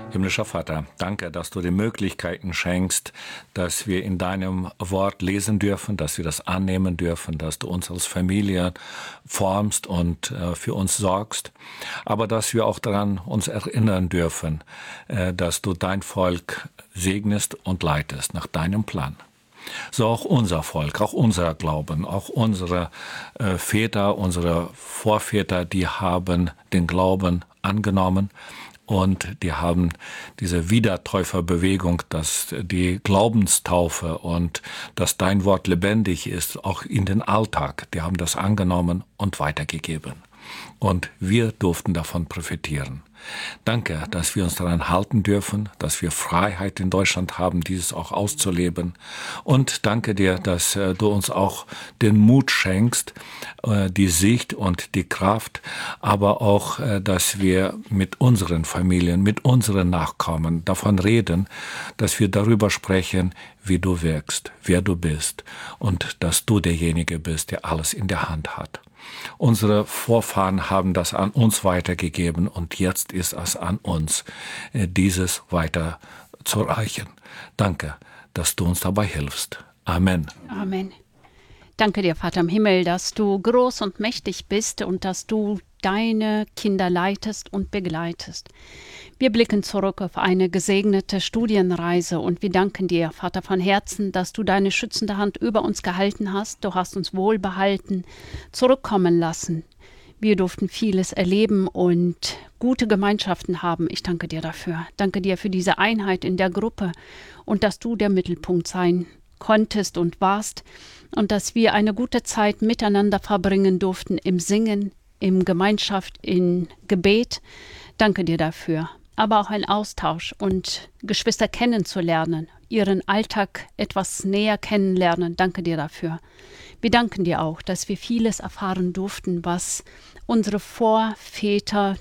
Himmlischer Vater, danke, dass du die Möglichkeiten schenkst, dass wir in deinem Wort lesen dürfen, dass wir das annehmen dürfen, dass du uns als Familie formst und für uns sorgst, aber dass wir auch daran uns erinnern dürfen, dass du dein Volk segnest und leitest nach deinem Plan. So auch unser Volk, auch unser Glauben, auch unsere Väter, unsere Vorväter, die haben den Glauben angenommen und die haben diese Wiedertäuferbewegung, dass die Glaubenstaufe und dass dein Wort lebendig ist, auch in den Alltag, die haben das angenommen und weitergegeben. Und wir durften davon profitieren. Danke, dass wir uns daran halten dürfen, dass wir Freiheit in Deutschland haben, dieses auch auszuleben. Und danke dir, dass du uns auch den Mut schenkst, die Sicht und die Kraft, aber auch, dass wir mit unseren Familien, mit unseren Nachkommen davon reden, dass wir darüber sprechen, wie du wirkst, wer du bist und dass du derjenige bist, der alles in der Hand hat. Unsere Vorfahren haben das an uns weitergegeben und jetzt ist es an uns, dieses weiter zu reichen. Danke, dass du uns dabei hilfst. Amen. Amen. Danke dir, Vater im Himmel, dass du groß und mächtig bist und dass du deine Kinder leitest und begleitest. Wir blicken zurück auf eine gesegnete Studienreise und wir danken dir, Vater von Herzen, dass du deine schützende Hand über uns gehalten hast. Du hast uns wohlbehalten zurückkommen lassen. Wir durften vieles erleben und gute Gemeinschaften haben. Ich danke dir dafür. Danke dir für diese Einheit in der Gruppe und dass du der Mittelpunkt sein konntest und warst und dass wir eine gute Zeit miteinander verbringen durften im Singen, in Gemeinschaft, in Gebet. Danke dir dafür. Aber auch ein Austausch und Geschwister kennenzulernen, ihren Alltag etwas näher kennenlernen. Danke dir dafür. Wir danken dir auch, dass wir vieles erfahren durften, was unsere Vorväter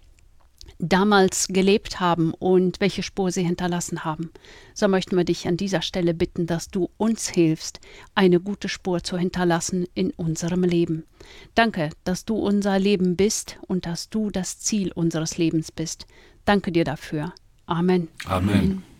damals gelebt haben und welche Spur sie hinterlassen haben. So möchten wir dich an dieser Stelle bitten, dass du uns hilfst, eine gute Spur zu hinterlassen in unserem Leben. Danke, dass du unser Leben bist und dass du das Ziel unseres Lebens bist. Danke dir dafür. Amen. Amen.